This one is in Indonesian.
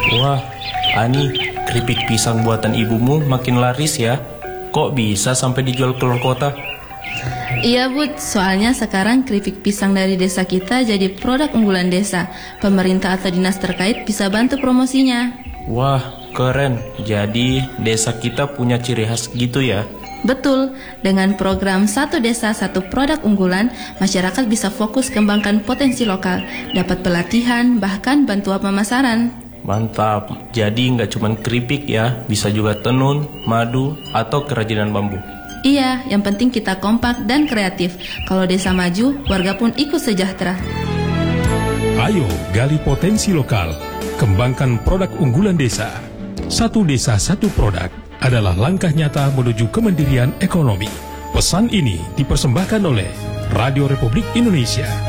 Wah, Ani, keripik pisang buatan ibumu makin laris ya. Kok bisa sampai dijual keluar kota? Iya Bud, soalnya sekarang keripik pisang dari desa kita jadi produk unggulan desa. Pemerintah atau dinas terkait bisa bantu promosinya. Wah, keren. Jadi desa kita punya ciri khas gitu ya? Betul, dengan program Satu Desa Satu Produk Unggulan, masyarakat bisa fokus kembangkan potensi lokal, dapat pelatihan, bahkan bantuan pemasaran. Mantap, jadi nggak cuma keripik ya, bisa juga tenun, madu, atau kerajinan bambu. Iya, yang penting kita kompak dan kreatif. Kalau desa maju, warga pun ikut sejahtera. Ayo gali potensi lokal, kembangkan produk unggulan desa. Satu desa satu produk adalah langkah nyata menuju kemandirian ekonomi. Pesan ini dipersembahkan oleh Radio Republik Indonesia.